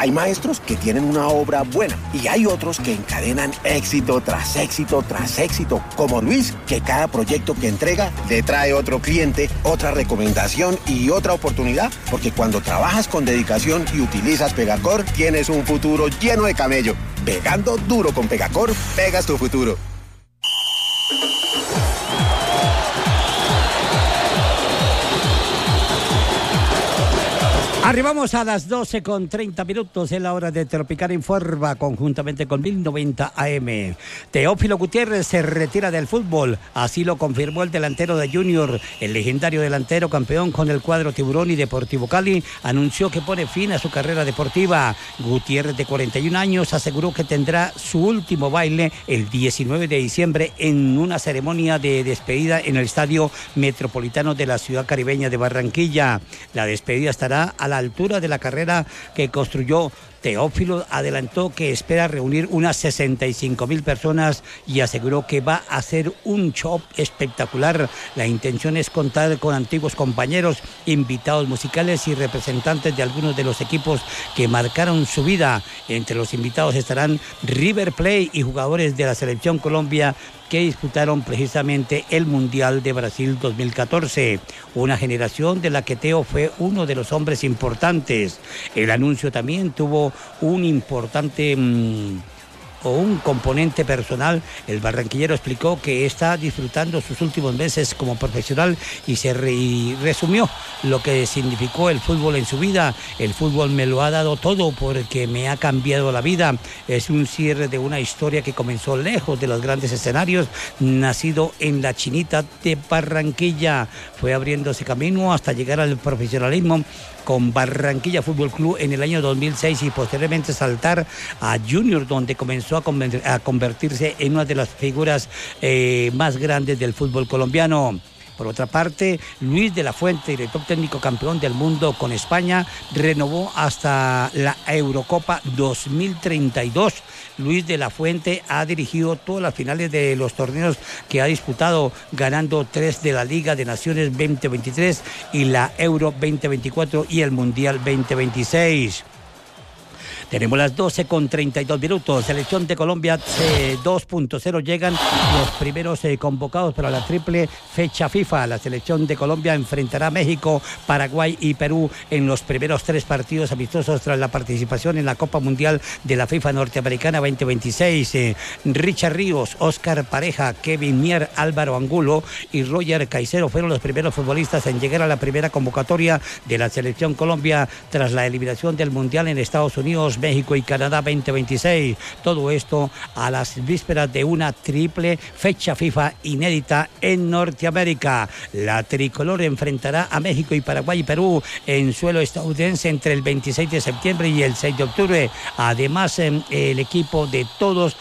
Hay maestros que tienen una obra buena y hay otros que encadenan éxito tras éxito tras éxito, como Luis, que cada proyecto que entrega le trae otro cliente, otra recomendación y otra oportunidad, porque cuando trabajas con dedicación y utilizas Pegacor, tienes un futuro lleno de camello. Pegando duro con Pegacor, pegas tu futuro. Arribamos a las 12:30, es la hora de Tropicana Informa, conjuntamente con 1090 AM. Teófilo Gutiérrez se retira del fútbol, así lo confirmó el delantero de Junior. El legendario delantero, campeón con el cuadro Tiburón y Deportivo Cali, anunció que pone fin a su carrera deportiva. Gutiérrez, de 41 años, aseguró que tendrá su último baile el 19 de diciembre en una ceremonia de despedida en el Estadio Metropolitano de la ciudad caribeña de Barranquilla. La despedida estará a la altura de la carrera que construyó. Teófilo adelantó que espera reunir unas 65,000 personas y aseguró que va a hacer un show espectacular. La intención es contar con antiguos compañeros, invitados musicales y representantes de algunos de los equipos que marcaron su vida. Entre los invitados estarán River Plate y jugadores de la Selección Colombia que disputaron precisamente el Mundial de Brasil 2014, una generación de la que Teo fue uno de los hombres importantes. El anuncio también tuvo un importante un componente personal. El barranquillero explicó que está disfrutando sus últimos meses como profesional y resumió lo que significó el fútbol en su vida. El fútbol me lo ha dado todo porque me ha cambiado la vida. Es un cierre de una historia que comenzó lejos de los grandes escenarios, nacido en la Chinita de Barranquilla. Fue abriéndose camino hasta llegar al profesionalismo con Barranquilla Fútbol Club en el año 2006 y posteriormente saltar a Junior, donde comenzó a convertirse en una de las figuras más grandes del fútbol colombiano. Por otra parte, Luis de la Fuente, director técnico campeón del mundo con España, renovó hasta la Eurocopa 2032. Luis de la Fuente ha dirigido todas las finales de los torneos que ha disputado, ganando 3 de la Liga de Naciones 2023 y la Euro 2024 y el Mundial 2026. Tenemos las 12:32. Selección de Colombia 2.0. Llegan los primeros convocados para la triple fecha FIFA. La selección de Colombia enfrentará a México, Paraguay y Perú en los primeros 3 partidos amistosos tras la participación en la Copa Mundial de la FIFA Norteamericana 2026. Richard Ríos, Oscar Pareja, Kevin Mier, Álvaro Angulo y Roger Caicedo fueron los primeros futbolistas en llegar a la primera convocatoria de la selección Colombia tras la eliminación del Mundial en Estados Unidos, México y Canadá 2026. Todo esto a las vísperas de una triple fecha FIFA inédita en Norteamérica. La tricolor enfrentará a México y Paraguay y Perú en suelo estadounidense entre el 26 de septiembre y el 6 de octubre. Además, el equipo de todos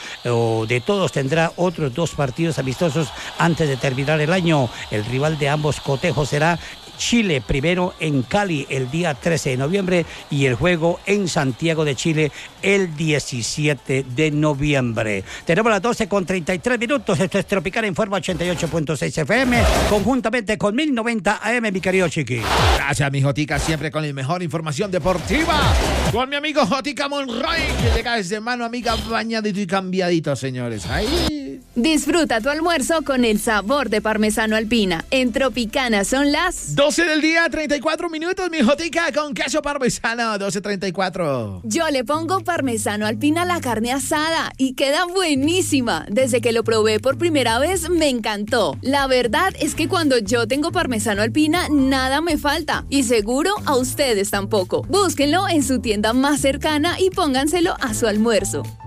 tendrá otros 2 partidos amistosos antes de terminar el año. El rival de ambos cotejos será Chile, primero en Cali el día 13 de noviembre y el juego en Santiago de Chile el 17 de noviembre. Tenemos las 12:33. Esto es Tropicana Informa 88.6 FM, conjuntamente con 1090 AM, mi querido Chiqui. Gracias, mi Jotica, siempre con la mejor información deportiva. Con mi amigo Jotica Monroy, que llega desde mano amiga, bañadito y cambiadito, señores. Ahí. Disfruta tu almuerzo con el sabor de parmesano Alpina. En Tropicana son las 12 del día, 34 minutos, mi Jotica, con queso parmesano, 12:34. Yo le pongo parmesano Alpina a la carne asada y queda buenísima. Desde que lo probé por primera vez, me encantó. La verdad es que cuando yo tengo parmesano Alpina, nada me falta. Y seguro a ustedes tampoco. Búsquenlo en su tienda más cercana y pónganselo a su almuerzo.